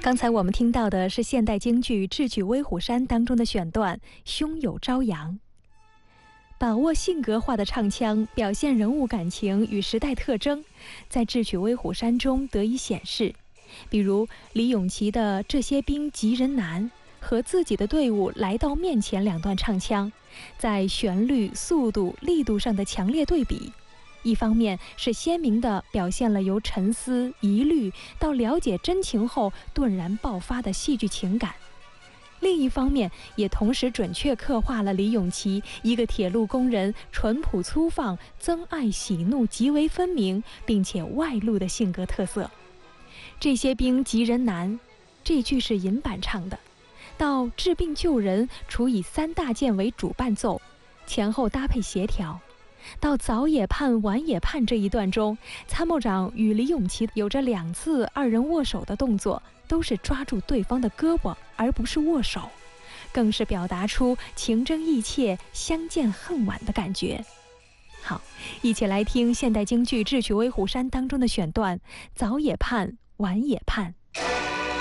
刚才我们听到的是现代京剧《智取威虎山》当中的选段《胸有朝阳》。把握性格化的唱腔，表现人物感情与时代特征，在《智取威虎山》中得以显示。比如李永琪的“这些兵急人难”和自己的队伍来到面前两段唱腔，在旋律、速度、力度上的强烈对比。一方面是鲜明地表现了由沉思、疑虑到了解真情后顿然爆发的戏剧情感，另一方面也同时准确刻画了李永琪一个铁路工人淳朴粗放、憎爱喜怒极为分明并且外露的性格特色。这些兵急人难，这句是银板唱的。到治病救人，除以三大件为主伴奏，前后搭配协调。到早也盼晚也盼这一段中，参谋长与李永琪有着2次二人握手的动作，都是抓住对方的胳膊而不是握手，更是表达出情真意切、相见恨晚的感觉。好，一起来听现代京剧《智取威虎山》当中的选段《早也盼晚也盼》。